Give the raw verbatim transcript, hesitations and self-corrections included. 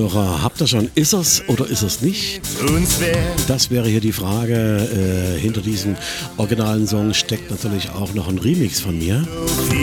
Hörer, habt ihr schon, ist es oder ist es nicht? Das wäre hier die Frage. Äh, hinter diesem originalen Song steckt natürlich auch noch ein Remix von mir.